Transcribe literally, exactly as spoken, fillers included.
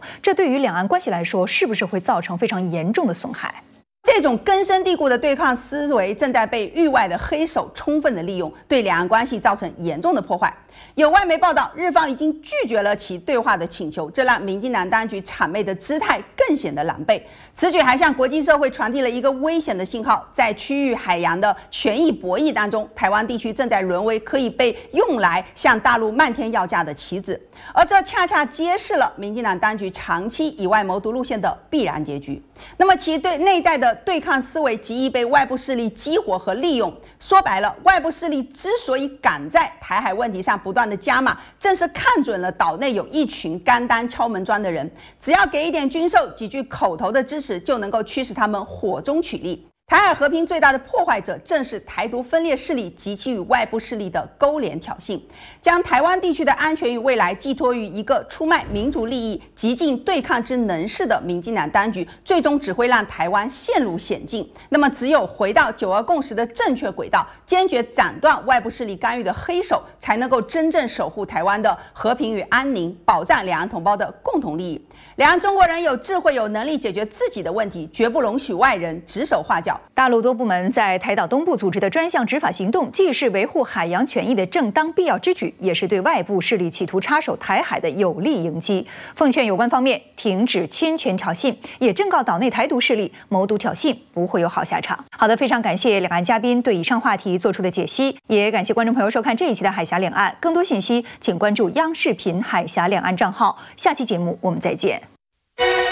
这对于两岸关系来说，是不是会造成非常严重的损害？ 这种根深蒂固的对抗思维正在被域外的黑手充分的利用，对两岸关系造成严重的破坏。有外媒报道，日方已经拒绝了其对话的请求，这让民进党当局谄媚的姿态更显得狼狈。此举还向国际社会传递了一个危险的信号：在区域海洋的权益博弈当中，台湾地区正在沦为可以被用来向大陆漫天要价的棋子，而这恰恰揭示了民进党当局长期以外谋独路线的必然结局。那么，其对内在的 对抗思维极易被外部势力激活和利用。说白了，外部势力之所以敢在台海问题上不断的加码，正是看准了岛内有一群甘当敲门砖的人，只要给一点军售、几句口头的支持，就能够驱使他们火中取栗。 台海和平最大的破坏者，正是台独分裂势力及其与外部势力的勾连挑衅，将台湾地区的安全与未来寄托于一个出卖民族利益、极尽对抗之能事的民进党当局，最终只会让台湾陷入险境。那么，只有回到九二共识的正确轨道，坚决斩断外部势力干预的黑手，才能够真正守护台湾的和平与安宁，保障两岸同胞的共同利益。两岸中国人有智慧、有能力解决自己的问题，绝不容许外人指手画脚。 大陆多部门在台岛东部组织的专项执法行动，既是维护海洋权益的正当必要之举，也是对外部势力企图插手台海的有力迎击。奉劝有关方面停止侵权挑衅，也正告岛内台独势力谋独挑衅不会有好下场。好的，非常感谢两岸嘉宾对以上话题做出的解析，也感谢观众朋友收看这一期的海峡两岸。更多信息请关注央视频海峡两岸账号。下期节目我们再见。